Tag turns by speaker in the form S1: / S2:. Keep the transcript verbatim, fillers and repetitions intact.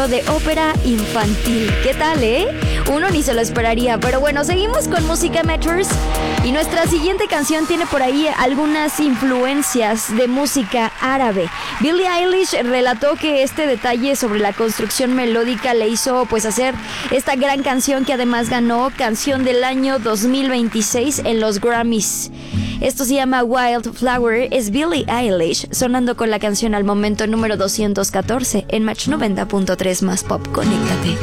S1: de ópera infantil. ¿Qué tal, eh? Uno ni se lo esperaría. Pero bueno, seguimos con música Metros. Y nuestra siguiente canción tiene por ahí algunas influencias de música árabe. Billie Eilish relató que este detalle sobre la construcción melódica le hizo pues hacer esta gran canción, que además ganó Canción del Año dos mil veintiséis en los Grammys. Esto se llama Wildflower, es Billie Eilish sonando con la canción al momento número doscientos catorce en Match noventa punto tres más Pop. Conéctate.